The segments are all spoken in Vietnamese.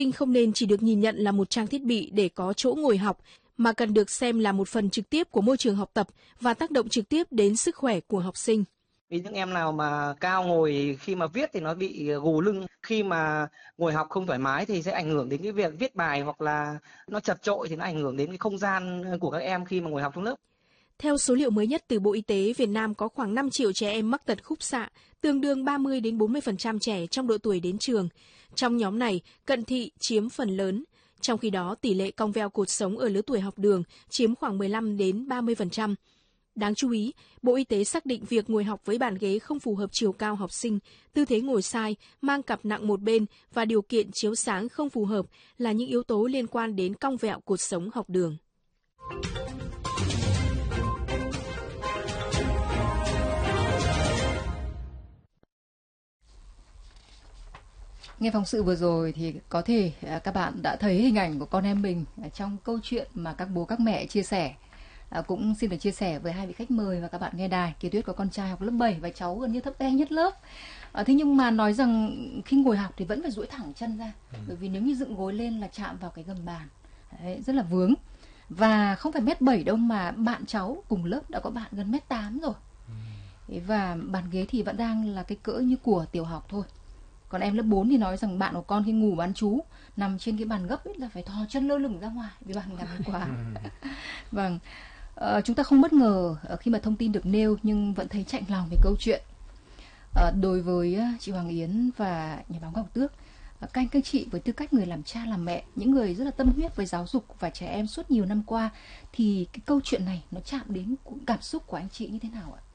Sinh không nên chỉ được nhìn nhận là một trang thiết bị để có chỗ ngồi học, mà cần được xem là một phần trực tiếp của môi trường học tập và tác động trực tiếp đến sức khỏe của học sinh. Vì những em nào mà cao ngồi khi mà viết thì nó bị gù lưng, khi mà ngồi học không thoải mái thì sẽ ảnh hưởng đến cái việc viết bài, hoặc là nó chật chội thì nó ảnh hưởng đến cái không gian của các em khi mà ngồi học trong lớp. Theo số liệu mới nhất từ Bộ Y tế, Việt Nam có khoảng 5 triệu trẻ em mắc tật khúc xạ, tương đương 30 đến 40% trẻ trong độ tuổi đến trường. Trong nhóm này, cận thị chiếm phần lớn. Trong khi đó, tỷ lệ cong veo cột sống ở lứa tuổi học đường chiếm khoảng 15 đến 30%. Đáng chú ý, Bộ Y tế xác định việc ngồi học với bàn ghế không phù hợp chiều cao học sinh, tư thế ngồi sai, mang cặp nặng một bên và điều kiện chiếu sáng không phù hợp là những yếu tố liên quan đến cong vẹo cột sống học đường. Nghe phóng sự vừa rồi thì có thể các bạn đã thấy hình ảnh của con em mình trong câu chuyện mà các bố các mẹ chia sẻ. Cũng xin được chia sẻ với hai vị khách mời và các bạn nghe đài. Kiều Tuyết có con trai học lớp 7 và cháu gần như thấp bé nhất lớp. Thế nhưng mà nói rằng khi ngồi học thì vẫn phải duỗi thẳng chân ra. Bởi vì nếu như dựng gối lên là chạm vào cái gầm bàn. Đấy, rất là vướng. Và không phải 1m7 đâu mà bạn cháu cùng lớp đã có bạn gần 1m8 rồi. Và bàn ghế thì vẫn đang là cái cỡ như của tiểu học thôi. Còn em lớp 4 thì nói rằng bạn của con khi ngủ bán trú nằm trên cái bàn gấp ấy là phải thò chân lơ lửng ra ngoài vì bàn ngắn quá. Vâng, chúng ta không bất ngờ khi mà thông tin được nêu nhưng vẫn thấy chạnh lòng về câu chuyện. Đối với chị Hoàng Yến và nhà báo Ngọc Tước, các chị với tư cách người làm cha làm mẹ, những người rất là tâm huyết với giáo dục và trẻ em suốt nhiều năm qua, thì cái câu chuyện này nó chạm đến cảm xúc của anh chị như thế nào ạ?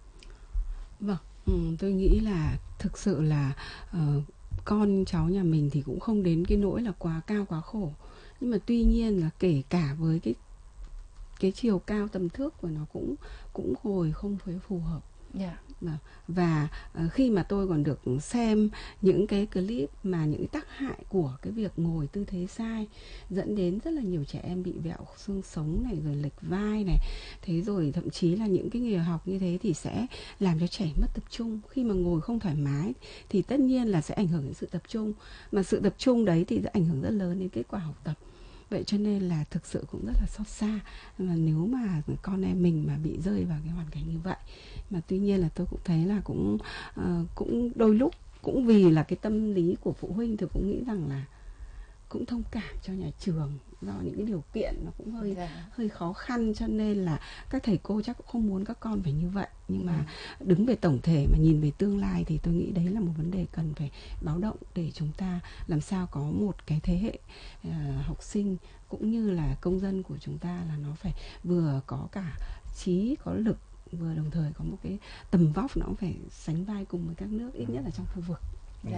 Vâng, tôi nghĩ là thực sự là con cháu nhà mình thì cũng không đến cái nỗi là quá cao quá khổ, nhưng mà tuy nhiên là kể cả với cái chiều cao tầm thước của nó cũng ngồi không phù hợp. Yeah. Và khi mà tôi còn được xem những cái clip mà những cái tác hại của cái việc ngồi tư thế sai dẫn đến rất là nhiều trẻ em bị vẹo xương sống này, rồi lệch vai này, thế rồi thậm chí là những cái nghề học như thế thì sẽ làm cho trẻ mất tập trung. Khi mà ngồi không thoải mái thì tất nhiên là sẽ ảnh hưởng đến sự tập trung, mà sự tập trung đấy thì sẽ ảnh hưởng rất lớn đến kết quả học tập. Vậy cho nên là thực sự cũng rất là xót xa mà nếu mà con em mình mà bị rơi vào cái hoàn cảnh như vậy. Mà tuy nhiên là tôi cũng thấy là cũng đôi lúc cũng vì là cái tâm lý của phụ huynh thì cũng nghĩ rằng là cũng thông cảm cho nhà trường do những cái điều kiện nó cũng hơi khó khăn, cho nên là các thầy cô chắc cũng không muốn các con phải như vậy. Nhưng mà đứng về tổng thể mà nhìn về tương lai thì tôi nghĩ đấy là một vấn đề cần phải báo động để chúng ta làm sao có một cái thế hệ học sinh cũng như là công dân của chúng ta là nó phải vừa có cả trí có lực, vừa đồng thời có một cái tầm vóc nó cũng phải sánh vai cùng với các nước ít nhất là trong khu vực.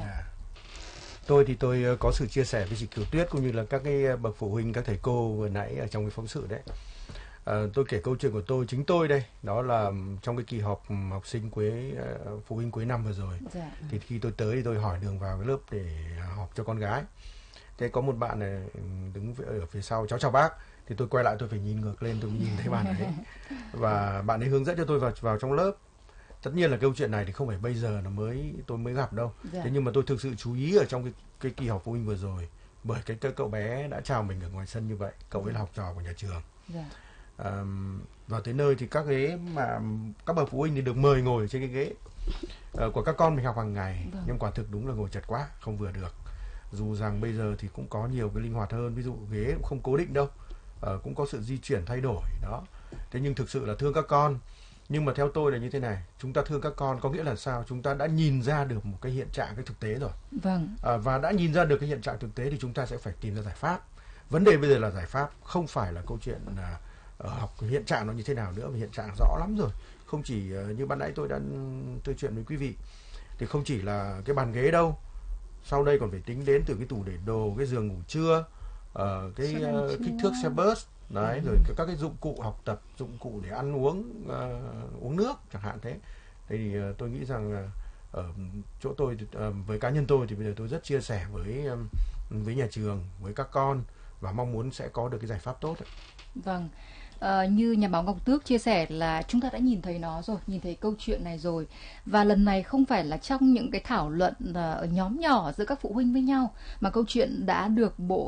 Tôi thì tôi có sự chia sẻ với chị Kiều Tuyết cũng như là các cái bậc phụ huynh, các thầy cô vừa nãy ở trong cái phóng sự đấy. Tôi kể câu chuyện của chính tôi đây, đó là trong cái kỳ họp học sinh phụ huynh cuối năm vừa rồi. Thì khi tôi tới thì tôi hỏi đường vào cái lớp để họp cho con gái. Thế có một bạn này đứng ở phía sau, cháu chào bác. Thì tôi quay lại, tôi phải nhìn ngược lên, tôi nhìn thấy bạn ấy. Và bạn ấy hướng dẫn cho tôi vào trong lớp. Tất nhiên là câu chuyện này thì không phải bây giờ tôi mới gặp đâu. Thế nhưng mà tôi thực sự chú ý ở trong cái kỳ họp phụ huynh vừa rồi, bởi cái cậu bé đã chào mình ở ngoài sân như vậy. Cậu ấy là học trò của nhà trường. Vào tới nơi thì các bậc phụ huynh thì được mời ngồi trên cái ghế của các con mình học hàng ngày. Nhưng quả thực đúng là ngồi chật quá, không vừa được. Dù rằng bây giờ thì cũng có nhiều cái linh hoạt hơn, ví dụ ghế cũng không cố định đâu, cũng có sự di chuyển thay đổi đó. Thế nhưng thực sự là thương các con. Nhưng mà theo tôi là như thế này, chúng ta thương các con có nghĩa là sao? Chúng ta đã nhìn ra được một cái hiện trạng, cái thực tế rồi. Và đã nhìn ra được cái hiện trạng thực tế thì chúng ta sẽ phải tìm ra giải pháp. Vấn đề bây giờ là giải pháp, không phải là câu chuyện là học hiện trạng nó như thế nào nữa, vì hiện trạng rõ lắm rồi. Không chỉ như ban nãy tôi đã nói chuyện với quý vị, thì không chỉ là cái bàn ghế đâu. Sau đây còn phải tính đến từ cái tủ để đồ, cái giường ngủ trưa, cái kích thước xe bus, đấy, rồi các cái dụng cụ học tập, dụng cụ để ăn uống, uống nước chẳng hạn thế. Thì tôi nghĩ rằng ở chỗ tôi, với cá nhân tôi thì bây giờ tôi rất chia sẻ với nhà trường, với các con và mong muốn sẽ có được cái giải pháp tốt. Vâng, Như nhà báo Ngọc Tước chia sẻ là chúng ta đã nhìn thấy nó rồi, nhìn thấy câu chuyện này rồi. Và lần này không phải là trong những cái thảo luận ở nhóm nhỏ giữa các phụ huynh với nhau, mà câu chuyện đã được Bộ